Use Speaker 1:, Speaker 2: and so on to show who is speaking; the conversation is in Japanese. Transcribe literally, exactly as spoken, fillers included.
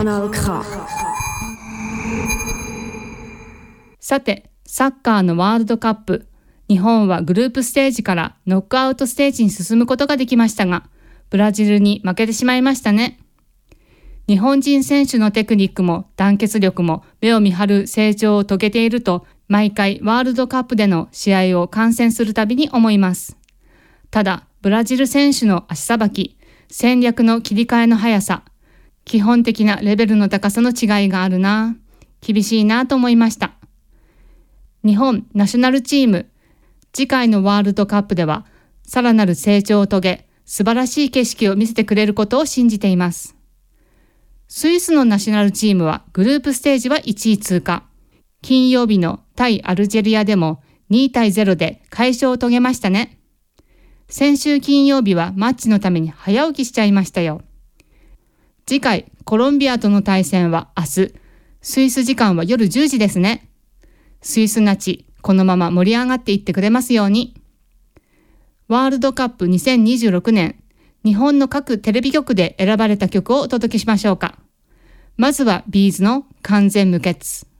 Speaker 1: さて、サッカーのワールドカップ、日本はグループステージからノックアウトステージに進むことができましたが、ブラジルに負けてしまいましたね。日本人選手のテクニックも団結力も目を見張る成長を遂げていると、毎回ワールドカップでの試合を観戦するたびに思います。ただ、ブラジル選手の足さばき、戦略の切り替えの速さ、基本的なレベルの高さの違いがあるな、厳しいなと思いました。日本ナショナルチーム、次回のワールドカップでは、さらなる成長を遂げ、素晴らしい景色を見せてくれることを信じています。スイスのナショナルチームはグループステージはいちい通過。金曜日の対アルジェリアでもにたいゼロで快勝を遂げましたね。先週金曜日はマッチのために早起きしちゃいましたよ。次回コロンビアとの対戦は明日、スイス時間は夜じゅうじですね。スイスナチ、このまま盛り上がっていってくれますように。ワールドカップにせんにじゅうろくねん、日本の各テレビ局で選ばれた曲をお届けしましょうか。まずはビーズの完全無欠。